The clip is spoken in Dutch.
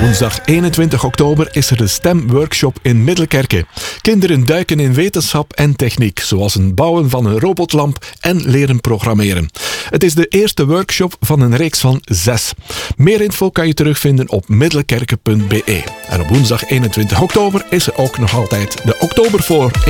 Woensdag 21 oktober is er de STEM-workshop in Middelkerke. Kinderen duiken in wetenschap en techniek, zoals het bouwen van een robotlamp en leren programmeren. Het is de eerste workshop van een reeks van 6. Meer info kan je terugvinden op middelkerke.be. En op woensdag 21 oktober is er ook nog altijd de Oktobervoor